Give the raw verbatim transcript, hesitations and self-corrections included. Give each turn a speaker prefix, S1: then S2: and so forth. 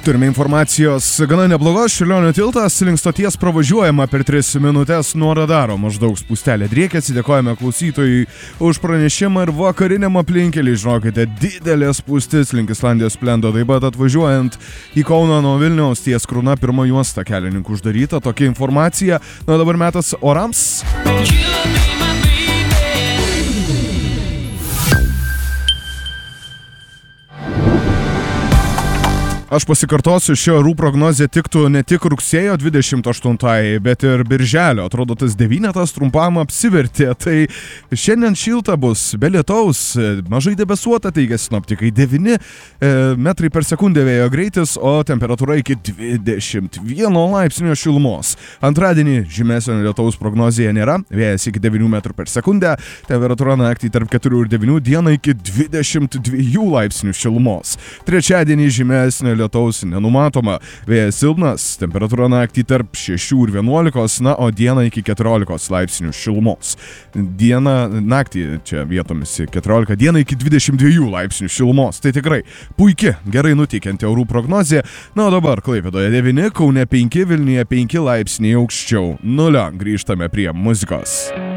S1: Turime informacijos gana neblogos. Čiurlionio tiltas link stoties pravažiuojama per tris minutės nuo radaro. Maždaug spūstelė driekiasi. Dėkojame klausytojui už pranešimą ir vakariniam aplinkelį. Žinokite, didelė spūstis link Islandijos plendo. Taip pat atvažiuojant į Kauną nuo Vilniaus ties Krūna pirma juosta kelininkų uždaryta. Tokia informacija. Na dabar metas orams. Aš pasikartosiu, šio orų prognozė tiktų ne tik rugsėjo dvidešimt aštuntajai, bet ir birželio. Atrodo, tas devynetas trumpam apsivertė. Tai šiandien šilta bus, be lietaus, mažai debesuota, teigia sinoptikai. devyni metrai per sekundę vėjo greitis, o temperatūra iki dvidešimt vieno laipsnio šilumos. Antradienį žymesnio lietaus prognozėje nėra, vėjas iki devynių metrų per sekundę, temperatūra naktį tarp keturių ir devynių, dieną iki dvidešimt dviejų laipsnių šilumos. Trečiadienį žymesnio lietaus nenumatoma, vėjas silpnas, temperatūra naktį tarp šešių ir vienuolikos, na, o dieną iki keturiolikos laipsnių šilumos. Diena, naktį čia vietomis keturiolika, dieną iki dvidešimt dviejų laipsnių šilumos. Tai tikrai puiki, gerai nuteikianti orų prognozė. Na, o dabar Klaipėdoje devyni, Kaune penki, Vilniuje penki laipsniai aukščiau nulio. Grįžtame prie muzikos.